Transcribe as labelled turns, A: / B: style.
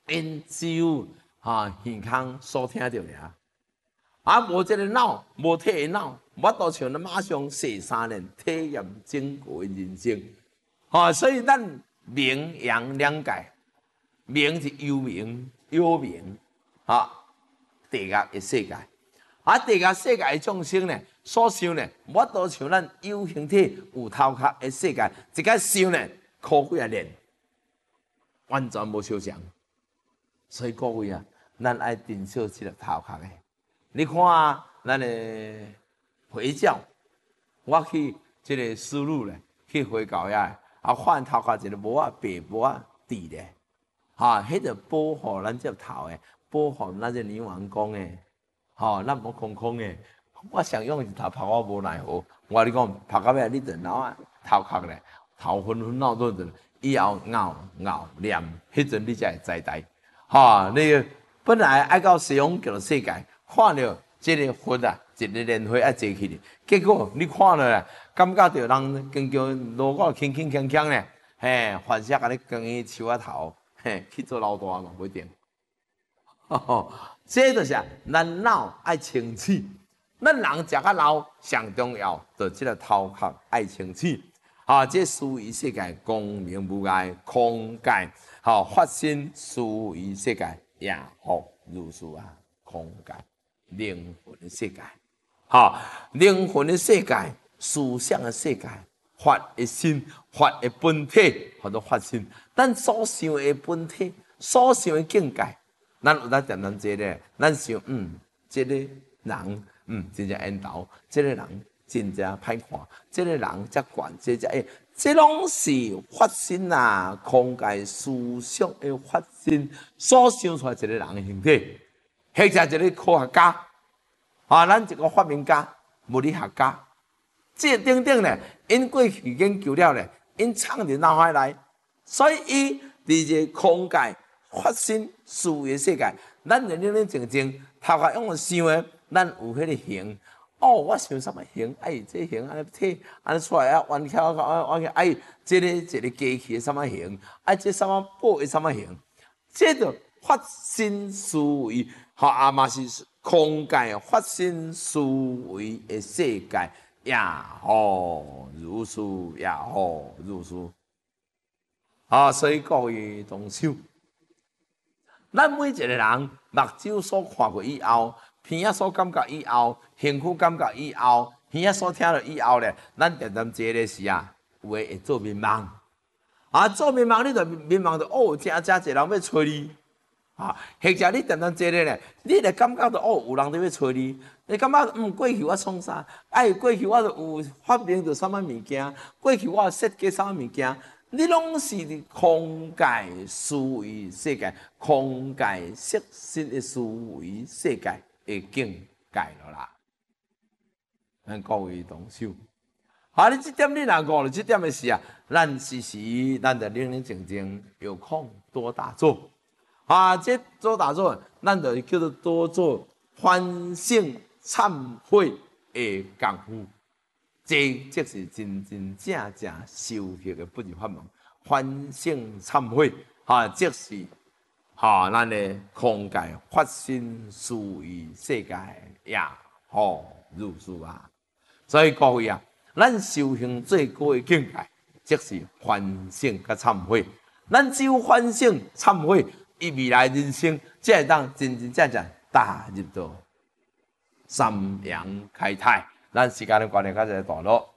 A: 因只有耳孔所听到尔，无这个脑，无体的脑，我都像咱马上洗3年体验整个的人生。所以咱明阳两界，明是幽冥，幽冥地狱的世界。地狱世界的众生呢，所想呢，我都像咱有形体、有头壳的世界，一个想呢，苦几啊年，完全无相像。所以各位啊，咱爱珍惜这个头壳的。你看咱的回教，我去这个丝路咧，去回教遐，发现头壳一个帽啊，白帽啊，戴咧，迄个保护咱这头的，保护咱这牛王公的，咱无空空的。我想用一头拍我无奈何，我你讲拍到尾，你就脑啊头壳咧，头昏昏闹顿顿，以后熬念，迄阵你才会知代。你本来爱到西方极乐世界。看到这个佛啊，一个莲花啊坐起哩，结果你看了啦，感觉到人经叫路过轻轻锵锵咧，幻想安尼光伊树仔头，去做老大嘛，不一定。这就是咱脑爱清醒，咱人食较老上重要，就这个头壳爱清醒。这思维世界光明无碍，空界发生思维世界也好如是啊，空界。灵魂的世界，灵魂的世界，思想的世界，法的心，法的本体，或者法心。咱所想的本体，所想的境界，咱有当点这个，咱想，这个人，真正缘投，这个人真正歹看，这个人才悬，这拢是法心啊，空界思想的法心所想出来一个人的形体。或者一个科学家，咱一个发明家、物理学家，这等等咧，因过去研究了咧，因藏伫脑海内，所以伊伫这空界发生思维的世界，咱认认真真，头壳用想的，咱有迄个形。我想什么形？这形安尼体安尼出来啊，弯翘这个一个机器的什么形？这什么宝的什么形？这就发生思维。嘛是空界发生思维的世界，也好如是，也好如是。所以各位同修，咱每一个人目睭所看过以后，鼻仔所感觉以后，身躯感觉以后，耳仔所听到以后咧，咱渐渐这个是有诶会做迷茫。做迷茫，你就迷茫着真侪人要找你。或者你渐渐坐咧咧，你会感觉到有人伫要找你，你感觉过去我创啥？过去我有发明着什么物件？过去我设计什么物件？你拢是空界思维世界，空界色心的思维世界的境界了啦。咱各位同修，你这点你若悟了，这点的事咱时时咱就冷冷静静，有空多打坐。这多打坐，咱就叫做多做反省忏悔的功夫。这即是真真正正修行的本法门。反省忏悔，即是咱的空界发生思维世界也好如是啊。所以各位咱修行最高的境界，即是反省甲忏悔。咱只有反省忏悔，伊未来人生才会当真真正正踏入到三阳开泰。咱时间的关系，到这个段落。